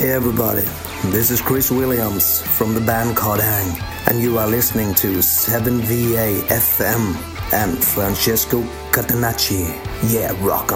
Hey everybody, this is Chris Williams from the band called Hang, and you are listening to 7VA FM and Francesco Catenacci. Yeah, rock on.